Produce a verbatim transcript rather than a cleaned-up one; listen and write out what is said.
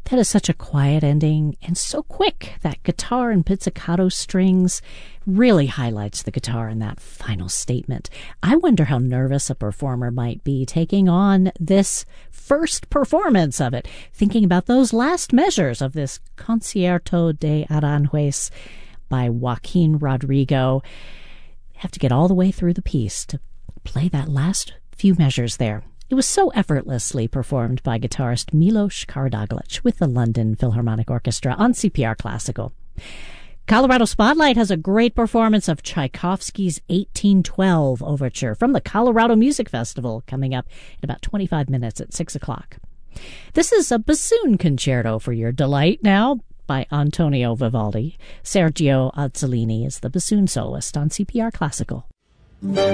That is such a quiet ending and so quick. That guitar and pizzicato strings really highlights the guitar in that final statement. I wonder how nervous a performer might be taking on this first performance of it, thinking about those last measures of this Concierto de Aranjuez by Joaquin Rodrigo. Have to get all the way through the piece to play that last few measures there. It was so effortlessly performed by guitarist Milos Karadzic with the London Philharmonic Orchestra on C P R Classical. Colorado Spotlight has a great performance of Tchaikovsky's eighteen twelve Overture from the Colorado Music Festival coming up in about twenty-five minutes at six o'clock. This is a bassoon concerto for your delight now by Antonio Vivaldi. Sergio Azzolini is the bassoon soloist on C P R Classical.